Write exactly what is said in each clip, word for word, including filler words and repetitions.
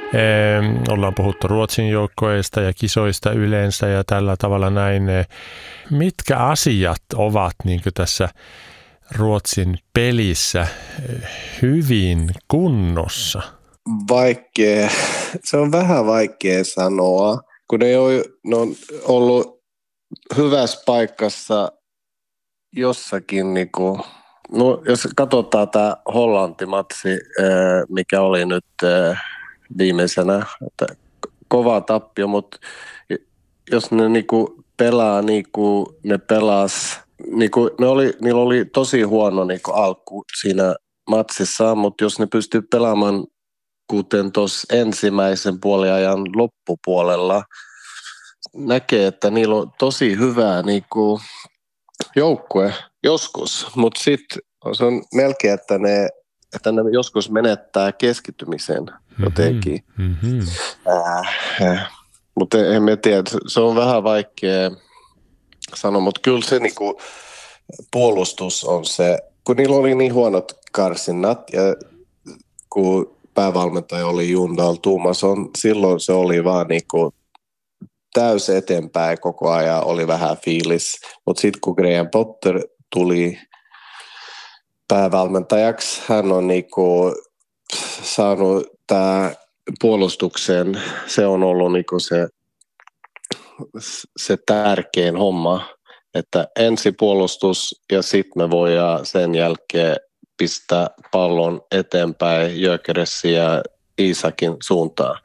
Ollaan puhuttu Ruotsin joukkueista ja kisoista yleensä ja tällä tavalla näin. Mitkä asiat ovat niin kuin tässä Ruotsin pelissä hyvin kunnossa? Vaikea. Se on vähän vaikea sanoa, kun ne on, ne on ollut hyvässä paikassa jossakin, niin kuin, no, jos katsotaan tämä Hollanti-matsi, mikä oli nyt viimeisenä, että kova tappio, mutta jos ne niin kuin pelaa niin kuin ne pelas, niin kuin ne oli, niillä oli tosi huono niin kuin alku siinä matsissa, mutta jos ne pystyy pelaamaan kuten tuossa ensimmäisen puoliajan loppupuolella, näkee, että niillä on tosi hyvää niin kuin joukkue joskus, mutta sitten se on melkein, että ne, että ne joskus menettää keskittymisen jotenkin. Mm-hmm. Äh, äh. Mutta en mä tiedä, se on vähän vaikea sanoa, mutta kyllä se niinku puolustus on se, kun niillä oli niin huonot karsinnat ja kun päävalmentaja oli Jundal Tuumason, silloin se oli vaan niinku täys eteenpäin koko ajan, oli vähän fiilis, mutta sitten kun Graham Potter tuli päävalmentajaksi, hän on niinku saanut tämä puolustuksen, se on ollut niinku se, se tärkein homma, että ensi puolustus ja sitten me voidaan sen jälkeen pistää pallon eteenpäin Gyökeresin ja Isakin suuntaan.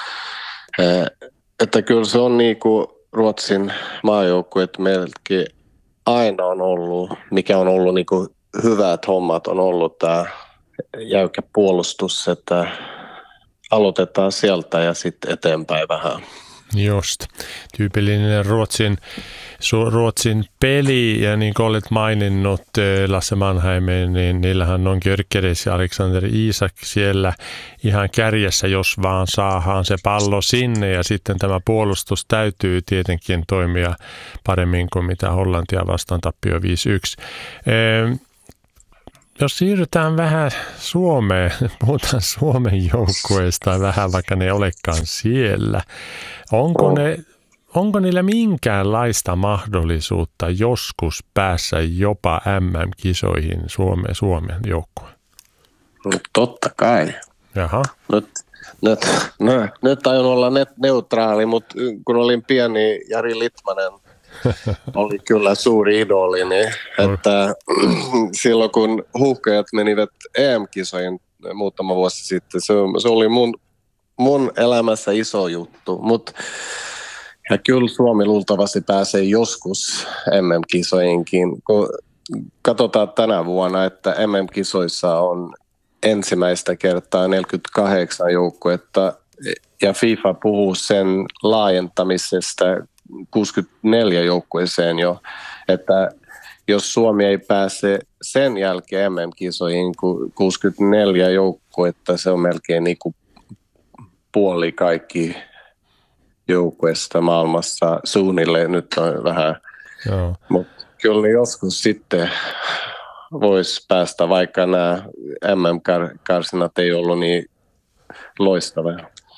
Että kyllä se on niinku Ruotsin maajoukkue, että meilläkin aina on ollut, mikä on ollut niinku hyvät hommat, on ollut tämä jäykkä puolustus, että aloitetaan sieltä ja sitten eteenpäin vähän. Just. Tyypillinen Ruotsin, su, Ruotsin peli, ja niin kuin olet maininnut Lasse Mannheimin, niin niillähän on Gyökeres ja Alexander Isak siellä ihan kärjessä, jos vaan saadaan se pallo sinne, ja sitten tämä puolustus täytyy tietenkin toimia paremmin kuin mitä Hollantia vastaan tappio viisi yksi. E- Jos siirrytään vähän Suomeen, puhutaan Suomen joukkueista vähän, vaikka ne ei olekaan siellä. Onko, ne, onko niillä minkäänlaista mahdollisuutta joskus päässä jopa äm äm-kisoihin Suomen, Suomen joukkueen? No, totta kai. Jaha. Nyt, nyt, nyt, nyt aion olla neutraali, mutta kun olin pieni, Jari Litmanen oli kyllä suuri idoli, niin että silloin kun huuhkajat menivät E M-kisoihin muutama vuosi sitten, se, se oli mun, mun elämässä iso juttu, mutta ja kyllä Suomi luultavasti pääsee joskus M M-kisoihinkin, kun katsotaan tänä vuonna, että M M-kisoissa on ensimmäistä kertaa neljäkymmentäkahdeksan joukkuetta ja FIFA puhuu sen laajentamisesta kuusikymmentäneljä joukkueeseen jo, että jos Suomi ei pääse sen jälkeen M M-kisoihin kuusikymmentäneljä joukkuetta, se on melkein niin kuin puoli kaikki joukkueista maailmassa suunnilleen, nyt on vähän, mutta kyllä joskus sitten voisi päästä, vaikka nämä M M-karsinat ei ollut niin loistavia.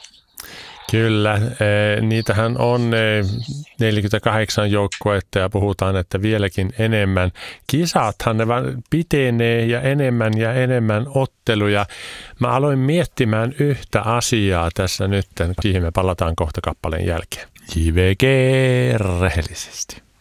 Kyllä, niitähän on neljäkymmentäkahdeksan joukkuetta ja puhutaan, että vieläkin enemmän. Kisathan ne vaan pitenee ja enemmän ja enemmän otteluja. Mä aloin miettimään yhtä asiaa tässä nyt, siihen me palataan kohta kappaleen jälkeen. J V G rehellisesti.